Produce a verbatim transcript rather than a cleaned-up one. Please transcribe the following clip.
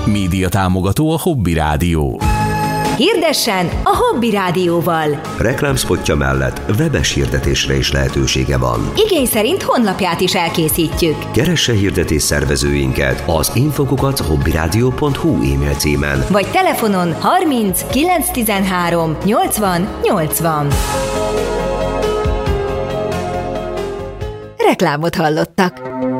Média támogató a Hobby Rádió. Hirdessen a Hobby Rádióval! Reklámszpotja mellett webes hirdetésre is lehetősége van. Igény szerint honlapját is elkészítjük. Keresse hirdetés szervezőinket az infokukat hobbyradio pont hu e-mail címen. Vagy telefonon harminc kilenc tizenhárom nyolcvan nyolcvan. Reklámot hallottak.